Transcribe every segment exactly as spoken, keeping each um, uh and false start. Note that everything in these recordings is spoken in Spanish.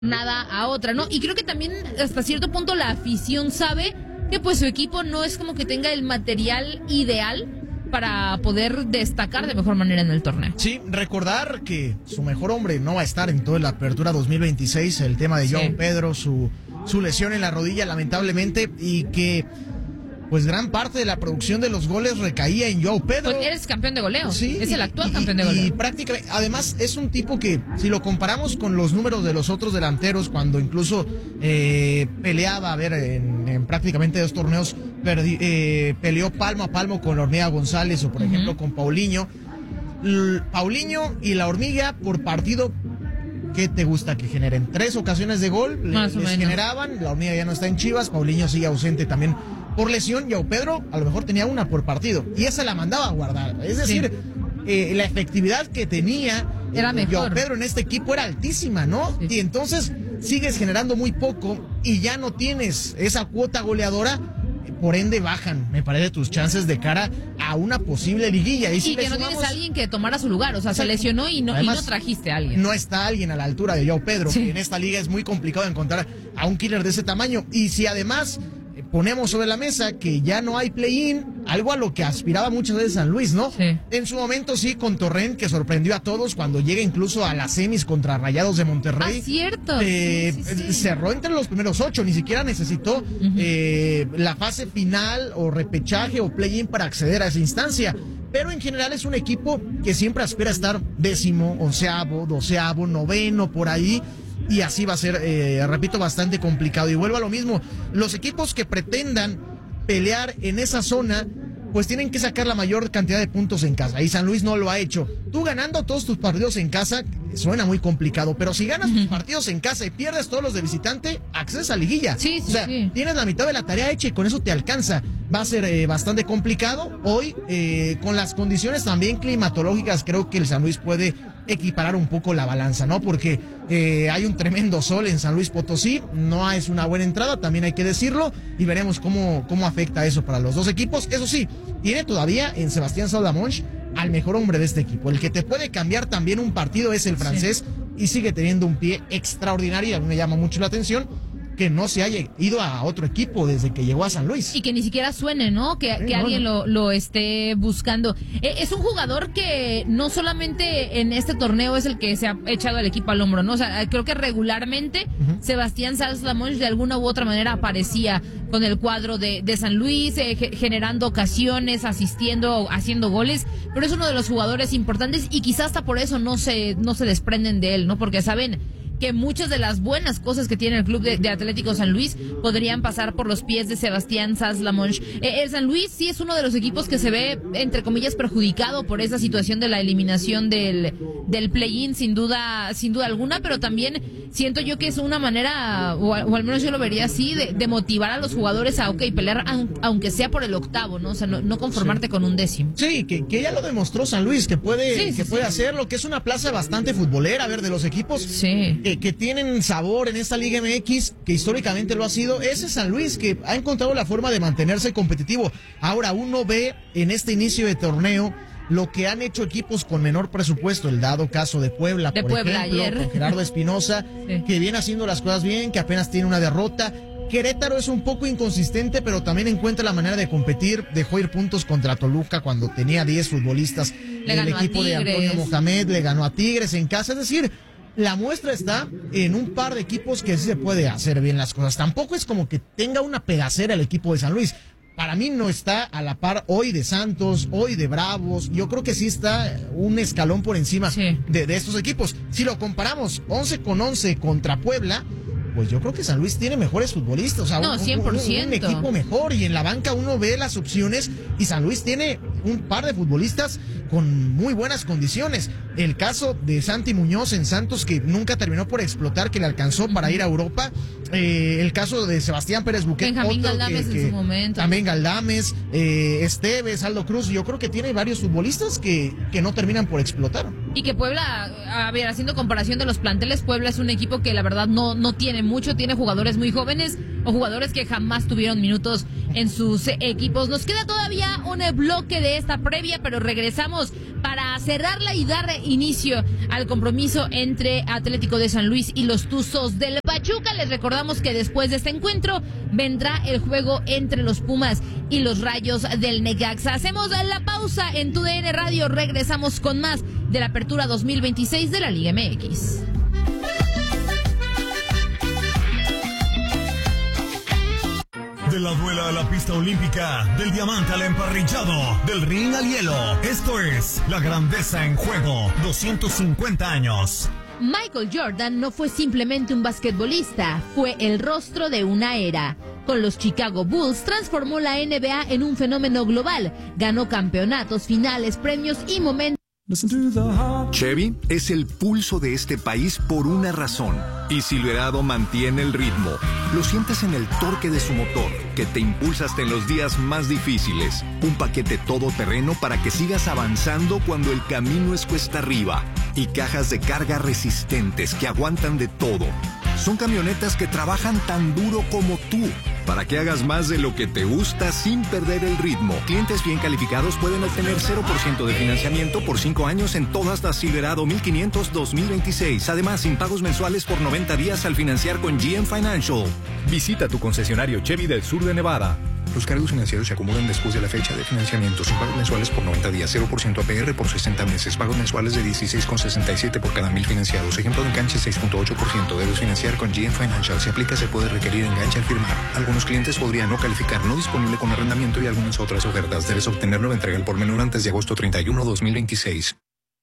nada a otra, ¿no? Y creo que también hasta cierto punto la afición sabe que pues su equipo no es como que tenga el material ideal para poder destacar de mejor manera en el torneo. Sí, recordar que su mejor hombre no va a estar en toda la apertura dos mil veintiséis, el tema de João sí. Pedro, su, su lesión en la rodilla lamentablemente, y que pues gran parte de la producción de los goles recaía en João Pedro. Pues eres campeón de goleo, sí, es y, el actual y, campeón de goleo. Y prácticamente, además es un tipo que, si lo comparamos con los números de los otros delanteros, cuando incluso eh, peleaba, a ver, en, en prácticamente dos torneos, perdi, eh, peleó palmo a palmo con la Hormiga González o por uh-huh. ejemplo con Paulinho. L- Paulinho y la Hormiga por partido, ¿qué te gusta que generen? Tres ocasiones de gol, Más les o menos. generaban, la Hormiga ya no está en Chivas, Paulinho sigue ausente también por lesión, João Pedro a lo mejor tenía una por partido, y esa la mandaba a guardar, es decir, sí. eh, la efectividad que tenía era mejor. João Pedro en este equipo era altísima, ¿no? Sí. Y entonces sigues generando muy poco y ya no tienes esa cuota goleadora, por ende bajan, me parece, tus chances de cara a una posible liguilla. Y, y si y que no sumamos, tienes a alguien que tomara su lugar, o sea, o sea se lesionó y no, además, y no trajiste a alguien. No está alguien a la altura de João Pedro, sí. En esta liga es muy complicado encontrar a un killer de ese tamaño, y si además ponemos sobre la mesa que ya no hay play-in, algo a lo que aspiraba muchas veces San Luis, ¿no? Sí. En su momento sí, con Torrent, que sorprendió a todos cuando llega incluso a las semis contra Rayados de Monterrey. Ah, cierto. Eh, sí, sí, sí. Cerró entre los primeros ocho, ni siquiera necesitó uh-huh. eh, la fase final o repechaje o play-in para acceder a esa instancia. Pero en general es un equipo que siempre aspira a estar décimo, onceavo, doceavo, noveno, por ahí. Y así va a ser, eh, repito, bastante complicado. Y vuelvo a lo mismo, los equipos que pretendan pelear en esa zona, pues tienen que sacar la mayor cantidad de puntos en casa. Y San Luis no lo ha hecho. Tú ganando todos tus partidos en casa, suena muy complicado. Pero si ganas uh-huh. tus partidos en casa y pierdes todos los de visitante, accedes a liguilla. Sí, sí, o sea, sí. tienes la mitad de la tarea hecha y con eso te alcanza. Va a ser eh, bastante complicado. Hoy, eh, con las condiciones también climatológicas, creo que el San Luis puede equiparar un poco la balanza, ¿no? Porque eh, hay un tremendo sol en San Luis Potosí, no es una buena entrada, también hay que decirlo, y veremos cómo, cómo afecta eso para los dos equipos. Eso sí, tiene todavía en Sebastián Saldamonch al mejor hombre de este equipo. El que te puede cambiar también un partido es el francés, sí. Y sigue teniendo un pie extraordinario. A mí me llama mucho la atención que no se haya ido a otro equipo desde que llegó a San Luis. Y que ni siquiera suene, ¿no? Que, sí, que bueno. alguien lo, lo esté buscando. Eh, es un jugador que no solamente en este torneo es el que se ha echado al equipo al hombro, ¿no? O sea, creo que regularmente uh-huh. Sebastián Saldamonch de alguna u otra manera aparecía con el cuadro de, de San Luis, eh, generando ocasiones, asistiendo, haciendo goles, pero es uno de los jugadores importantes y quizás hasta por eso no se, no se desprenden de él, ¿no? Porque saben que muchas de las buenas cosas que tiene el club de, de Atlético San Luis podrían pasar por los pies de Sebastián Saldamonch. Eh, el San Luis sí es uno de los equipos que se ve, entre comillas, perjudicado por esa situación de la eliminación del, del play-in, sin duda, sin duda alguna, pero también siento yo que es una manera, o, o al menos yo lo vería así, de, de motivar a los jugadores a, ok, pelear aunque sea por el octavo, ¿no? O sea, no, no conformarte sí. con un décimo. Sí, que, que ya lo demostró San Luis, que puede, sí, que sí, puede sí. hacerlo, que es una plaza bastante futbolera, a ver, de los equipos. Sí. Que, que tienen sabor en esta Liga M X, que históricamente lo ha sido, ese San Luis que ha encontrado la forma de mantenerse competitivo. Ahora uno ve en este inicio de torneo lo que han hecho equipos con menor presupuesto, el dado caso de Puebla, de por Puebla ejemplo, ayer. con Gerardo Espinosa, sí. que viene haciendo las cosas bien, que apenas tiene una derrota. Querétaro es un poco inconsistente, pero también encuentra la manera de competir. Dejó ir puntos contra Toluca cuando tenía diez futbolistas. Le el equipo de Antonio Mohamed le ganó a Tigres en casa, es decir, la muestra está en un par de equipos que sí se puede hacer bien las cosas. Tampoco es como que tenga una pedacera el equipo de San Luis. Para mí no está a la par hoy de Santos, hoy de Bravos. Yo creo que sí está un escalón por encima sí. de, de estos equipos. Si lo comparamos once con once contra Puebla, pues yo creo que San Luis tiene mejores futbolistas, o sea, no, un, cien por ciento. Un, un equipo mejor, y en la banca uno ve las opciones y San Luis tiene un par de futbolistas con muy buenas condiciones. El caso de Santi Muñoz en Santos, que nunca terminó por explotar, que le alcanzó para ir a Europa. Eh, el caso de Sebastián Pérez Buquet, Benjamín otro Galdames que, que, en su momento. También Galdames, eh, Esteves, Aldo Cruz. Yo creo que tiene varios futbolistas que, que no terminan por explotar. Y que Puebla, a ver, haciendo comparación de los planteles, Puebla es un equipo que la verdad no, no tiene mucho, tiene jugadores muy jóvenes o jugadores que jamás tuvieron minutos en sus equipos. Nos queda todavía un bloque de esta previa, pero regresamos para cerrarla y dar inicio al compromiso entre Atlético de San Luis y los Tuzos del Pachuca. Les recordamos que después de este encuentro vendrá el juego entre los Pumas y los Rayos del Necaxa. Hacemos la pausa en Tu D N Radio. Regresamos con más de la apertura dos mil veintiséis de la Liga M X. De la duela a la pista olímpica, del diamante al emparrillado, del ring al hielo. Esto es La Grandeza en Juego, doscientos cincuenta años. Michael Jordan no fue simplemente un basquetbolista, fue el rostro de una era. Con los Chicago Bulls transformó la N B A en un fenómeno global. Ganó campeonatos, finales, premios y momentos. Chevy es el pulso de este país por una razón. Y Silverado mantiene el ritmo. Lo sientes en el torque de su motor, que te impulsa hasta en los días más difíciles. Un paquete todoterreno para que sigas avanzando cuando el camino es cuesta arriba. Y cajas de carga resistentes que aguantan de todo. Son camionetas que trabajan tan duro como tú, para que hagas más de lo que te gusta sin perder el ritmo. Clientes bien calificados pueden obtener cero por ciento de financiamiento por cinco años en todas las Silverado mil quinientos dos mil veintiséis. Además, sin pagos mensuales por noventa días al financiar con G M Financial. Visita tu concesionario Chevy del sur de Nevada. Los cargos financieros se acumulan después de la fecha de financiamiento, sin pagos mensuales por noventa días, cero por ciento A P R por sesenta meses, pagos mensuales de dieciséis con sesenta y siete por cada mil financiados. Ejemplo de enganche seis punto ocho por ciento. Debes financiar con G M Financial. Si aplica, se puede requerir enganche al firmar. Algunos clientes podrían no calificar, no disponible con arrendamiento y algunas otras ofertas. Debes obtenerlo de entrega al por menor antes de agosto treinta y uno, dos mil veintiséis.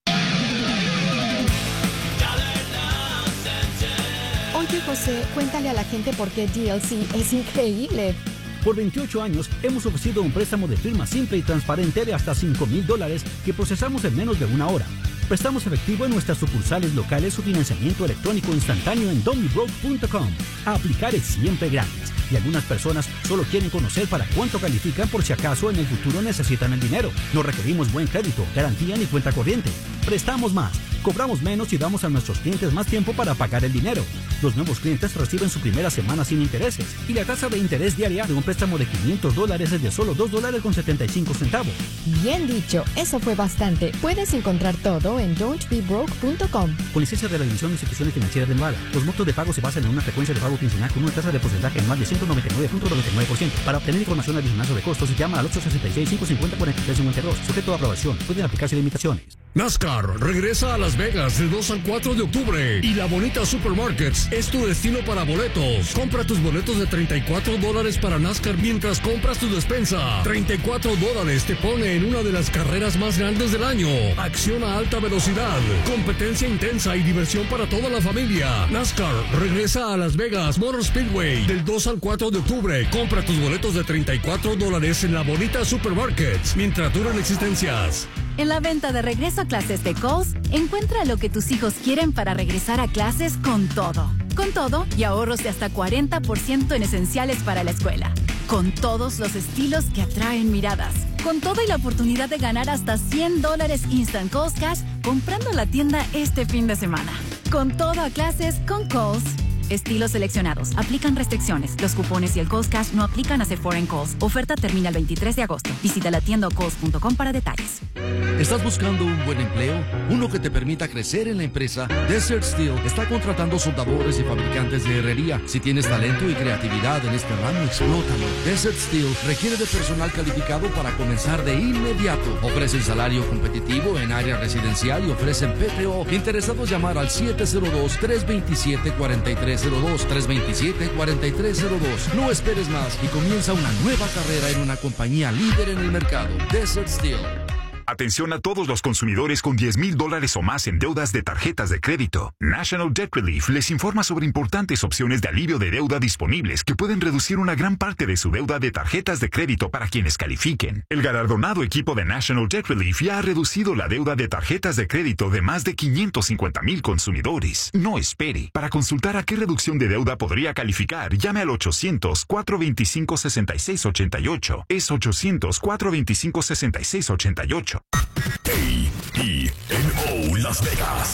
Oye, José, cuéntale a la gente por qué D L C es increíble. Por veintiocho años hemos ofrecido un préstamo de firma simple y transparente de hasta cinco mil dólares que procesamos en menos de una hora. Prestamos efectivo en nuestras sucursales locales o financiamiento electrónico instantáneo en domibroke punto com. A aplicar es siempre gratis y algunas personas solo quieren conocer para cuánto califican por si acaso en el futuro necesitan el dinero. No requerimos buen crédito, garantía ni cuenta corriente. Prestamos más, cobramos menos y damos a nuestros clientes más tiempo para pagar el dinero. Los nuevos clientes reciben su primera semana sin intereses y la tasa de interés diaria de un préstamo de quinientos dólares es de solo dos dólares con setenta y cinco centavos. Bien dicho, eso fue bastante. Puedes encontrar todo en don't be broke punto com. Con licencia de la División de Instituciones Financieras de Nevada, los montos de pago se basan en una frecuencia de pago quincenal con una tasa de porcentaje anual de ciento noventa y nueve punto noventa y nueve por ciento. Para obtener información adicional sobre costos, llama al ocho seis seis, cinco cinco cero, cuatro tres cinco dos. Sujeto a aprobación. Pueden aplicarse limitaciones. NASCAR regresa a Las Vegas del dos al cuatro de octubre y La Bonita Supermarkets es tu destino para boletos. Compra tus boletos de treinta y cuatro dólares para NASCAR mientras compras tu despensa. treinta y cuatro dólares te pone en una de las carreras más grandes del año. Acción a alta velocidad, competencia intensa y diversión para toda la familia. NASCAR regresa a Las Vegas Motor Speedway del dos al cuatro de octubre. Compra tus boletos de treinta y cuatro dólares en La Bonita Supermarkets mientras duran existencias. En la venta de regreso a clases de Kohl's, encuentra lo que tus hijos quieren para regresar a clases con todo. Con todo y ahorros de hasta cuarenta por ciento en esenciales para la escuela. Con todos los estilos que atraen miradas. Con todo y la oportunidad de ganar hasta cien dólares Instant Kohl's Cash comprando en la tienda este fin de semana. Con todo a clases con Kohl's. Estilos seleccionados. Aplican restricciones. Los cupones y el Kohl's Cash no aplican a Sephora en Kohl's. Oferta termina el veintitrés de agosto. Visita la tienda o kohls punto com para detalles. ¿Estás buscando un buen empleo? ¿Uno que te permita crecer en la empresa? Desert Steel está contratando soldadores y fabricantes de herrería. Si tienes talento y creatividad en este ramo, explótalo. Desert Steel requiere de personal calificado para comenzar de inmediato. Ofrecen salario competitivo en área residencial y ofrecen P T O. Interesados llamar al siete cero dos, tres dos siete, cuatro tres cero dos, tres dos siete, cuatro tres cero dos. No esperes más y comienza una nueva carrera en una compañía líder en el mercado. Desert Steel. Atención a todos los consumidores con diez mil dólares o más en deudas de tarjetas de crédito. National Debt Relief les informa sobre importantes opciones de alivio de deuda disponibles que pueden reducir una gran parte de su deuda de tarjetas de crédito para quienes califiquen. El galardonado equipo de National Debt Relief ya ha reducido la deuda de tarjetas de crédito de más de quinientos cincuenta mil consumidores. No espere. Para consultar a qué reducción de deuda podría calificar, llame al ochocientos, cuatro dos cinco, seis seis ocho ocho. Es ochocientos, cuatro dos cinco, seis seis ocho ocho. A E N O Las Vegas.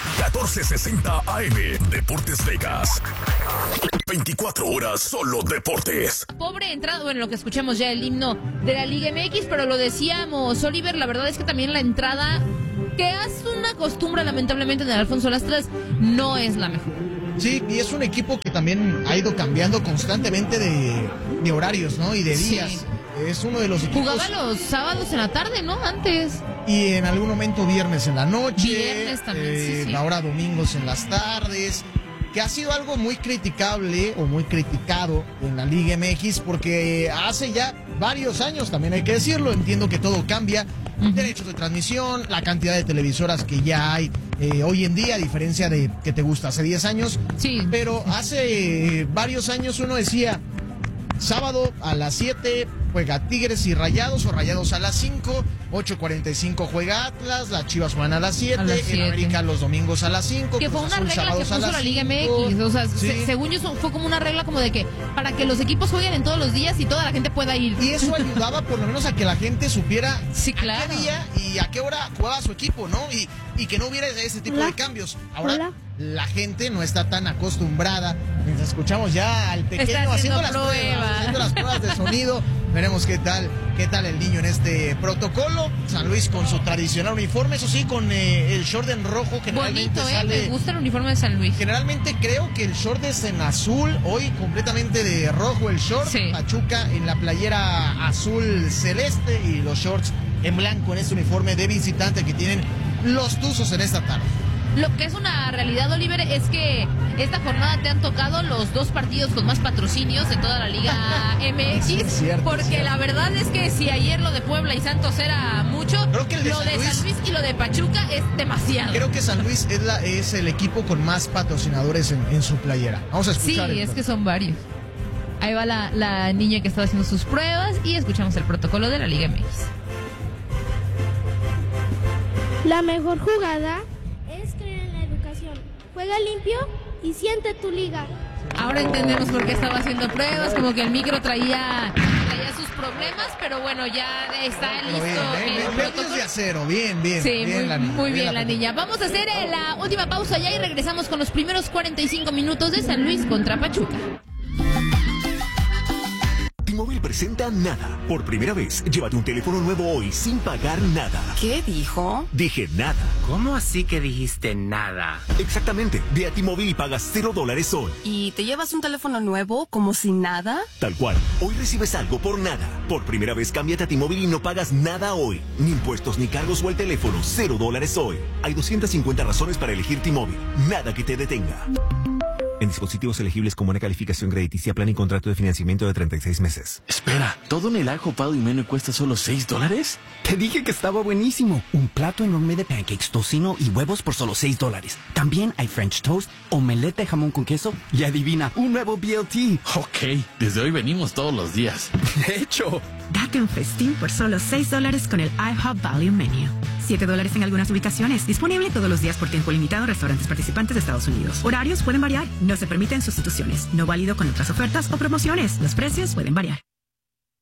catorce sesenta A M, Deportes Vegas. veinticuatro horas solo deportes. Pobre entrada, bueno, lo que escuchamos ya el himno de la Liga M X, pero lo decíamos, Oliver, la verdad es que también la entrada, que es una costumbre lamentablemente de Alfonso Lastras, no es la mejor. Sí, y es un equipo que también ha ido cambiando constantemente de, de horarios, ¿no? Y de días. Sí. Es uno de los equipos... Jugaba los sábados en la tarde, ¿no? Antes. Y en algún momento viernes en la noche. Viernes también, eh, sí, sí. Ahora domingos en las tardes. Que ha sido algo muy criticable o muy criticado en la Liga M X porque hace ya varios años, también hay que decirlo, entiendo que todo cambia. Uh-huh. Derechos de transmisión, la cantidad de televisoras que ya hay eh, hoy en día, a diferencia de que te gusta hace diez años. Sí. Pero hace eh, varios años uno decía, sábado a las siete juega Tigres y Rayados, o Rayados a las cinco, ocho cuarenta y cinco juega Atlas, las Chivas juegan a las siete, en América los domingos a las cinco. Que fue una Azul, regla que puso la Liga M X, o sea, sí. se, según yo eso fue como una regla como de que para que los equipos jueguen en todos los días y toda la gente pueda ir. Y eso ayudaba por lo menos a que la gente supiera sí, claro. a qué día y a qué hora jugaba su equipo, ¿no? Y, y que no hubiera ese tipo Hola. de cambios. Ahora Hola. la gente no está tan acostumbrada. Mientras escuchamos ya al pequeño haciendo las, pruebas, haciendo las pruebas de sonido. Veremos qué tal, qué tal el niño en este protocolo. San Luis con su tradicional uniforme, eso sí, con eh, el short en rojo. Generalmente bonito, sale, eh, me gusta el uniforme de San Luis. Generalmente creo que el short es en azul, hoy completamente de rojo el short. Sí. Pachuca en la playera azul celeste y los shorts en blanco en este uniforme de visitante que tienen los Tuzos en esta tarde. Lo que es una realidad, Oliver, es que esta jornada te han tocado los dos partidos con más patrocinios de toda la Liga M X. Es cierto, porque es cierto. La verdad es que si ayer lo de Puebla y Santos era mucho, Creo que el de lo San de Luis, San Luis y lo de Pachuca es demasiado. Creo que San Luis es, la, es el equipo con más patrocinadores en, en su playera. Vamos a escuchar. Sí, es que son varios. Ahí va la, la niña que está haciendo sus pruebas y escuchamos el protocolo de la Liga M X. La mejor jugada es creer en la educación. Juega limpio y siente tu liga. Ahora entendemos por qué estaba haciendo pruebas, como que el micro traía, traía sus problemas, pero bueno, ya está listo. Bien, bien, bien, de acero, bien, bien. Sí, bien muy, la niña, muy bien, bien la, la niña. Vamos a hacer eh, la última pausa ya y regresamos con los primeros cuarenta y cinco minutos de San Luis contra Pachuca. T-Mobile presenta Nada. Por primera vez, llévate un teléfono nuevo hoy sin pagar nada. ¿Qué dijo? Dije nada. ¿Cómo así que dijiste nada? Exactamente. Ve a T-Mobile y pagas cero dólares hoy. ¿Y te llevas un teléfono nuevo como si nada? Tal cual. Hoy recibes algo por nada. Por primera vez, cámbiate a T-Mobile y no pagas nada hoy. Ni impuestos, ni cargos o el teléfono. Cero dólares hoy. Hay doscientas cincuenta razones para elegir T-Mobile. Nada que te detenga. En dispositivos elegibles con buena calificación crediticia, plan y contrato de financiamiento de treinta y seis meses. Espera, ¿todo en el ajo pado y menú cuesta solo seis dólares? Te dije que estaba buenísimo. Un plato enorme de pancakes, tocino y huevos por solo seis dólares. También hay French toast, omelette de jamón con queso y adivina, un nuevo B L T. Ok, desde hoy venimos todos los días. De hecho. Date un festín por solo seis dólares con el IHOP Value Menu. siete dólares en algunas ubicaciones. Disponible todos los días por tiempo limitado en restaurantes participantes de Estados Unidos. Horarios pueden variar. No se permiten sustituciones. No válido con otras ofertas o promociones. Los precios pueden variar.